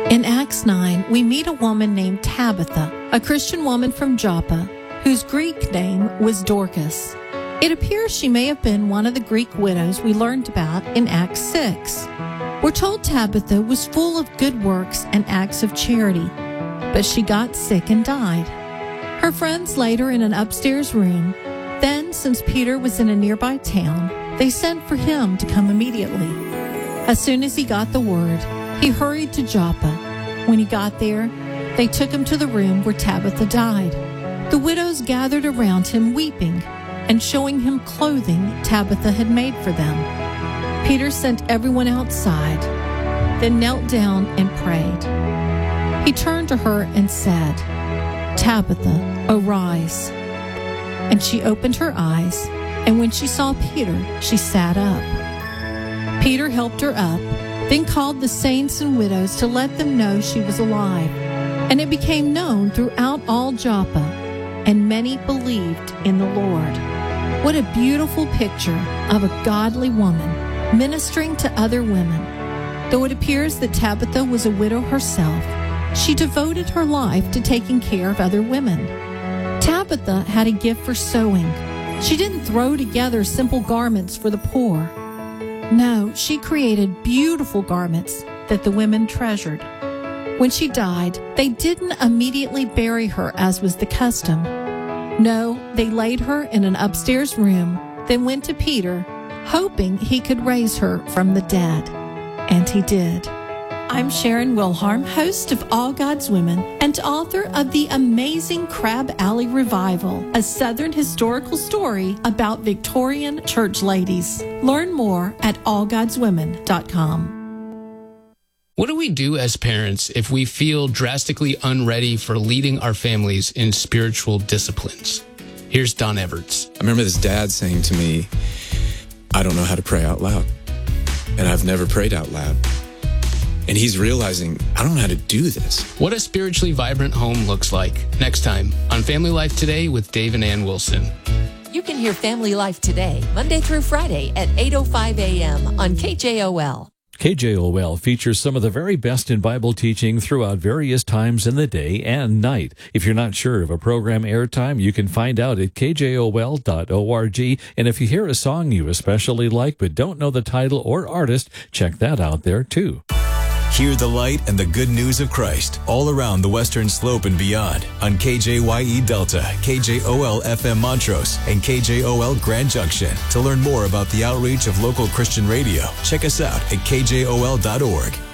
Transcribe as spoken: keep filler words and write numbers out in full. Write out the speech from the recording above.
In Acts nine, we meet a woman named Tabitha, a Christian woman from Joppa, whose Greek name was Dorcas. It appears she may have been one of the Greek widows we learned about in Acts six. We're told Tabitha was full of good works and acts of charity, but she got sick and died. Her friends laid her in an upstairs room. Then, since Peter was in a nearby town, they sent for him to come immediately. As soon as he got the word, he hurried to Joppa. When he got there, they took him to the room where Tabitha died. The widows gathered around him weeping and showing him clothing Tabitha had made for them. Peter sent everyone outside, then knelt down and prayed. He turned to her and said, "Tabitha, arise." And she opened her eyes, and when she saw Peter, she sat up. Peter helped her up, then called the saints and widows to let them know she was alive. And it became known throughout all Joppa, and many believed in the Lord. What a beautiful picture of a godly woman ministering to other women. Though it appears that Tabitha was a widow herself, she devoted her life to taking care of other women. Tabitha had a gift for sewing. She didn't throw together simple garments for the poor. No, she created beautiful garments that the women treasured. When she died, they didn't immediately bury her as was the custom. No, they laid her in an upstairs room, then went to Peter, hoping he could raise her from the dead. And he did. I'm Sharon Wilharm, host of All God's Women and author of The Amazing Crab Alley Revival, a Southern historical story about Victorian church ladies. Learn more at all gods women dot com. What do we do as parents if we feel drastically unready for leading our families in spiritual disciplines? Here's Don Everts. I remember this dad saying to me, "I don't know how to pray out loud, and I've never prayed out loud." And he's realizing, I don't know how to do this. What a spiritually vibrant home looks like. Next time on Family Life Today with Dave and Ann Wilson. You can hear Family Life Today, Monday through Friday at eight oh five a.m. on K J O L. K J O L features some of the very best in Bible teaching throughout various times in the day and night. If you're not sure of a program airtime, you can find out at K J O L dot org. And if you hear a song you especially like but don't know the title or artist, check that out there too. Hear the light and the good news of Christ all around the Western Slope and beyond on K J Y E Delta, K J O L F M Montrose, and K J O L Grand Junction. To learn more about the outreach of local Christian radio, check us out at K J O L dot org.